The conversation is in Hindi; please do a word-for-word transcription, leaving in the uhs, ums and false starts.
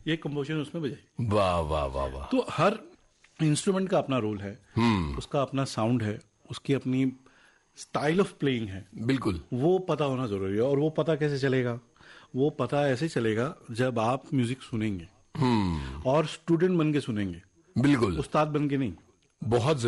ये कंपोजिशन उसमें बजाई। वाह वाह वाह वाह। तो हर इंस्ट्रूमेंट का अपना रोल है, उसका अपना साउंड है, उसकी अपनी स्टाइल ऑफ प्लेइंग है। बिल्कुल, वो पता होना जरूरी है। और वो पता कैसे चलेगा? वो पता ऐसे चलेगा जब आप म्यूजिक सुनेंगे और स्टूडेंट बन के सुनेंगे, बिल्कुल, उस्ताद बन के नहीं। बहुत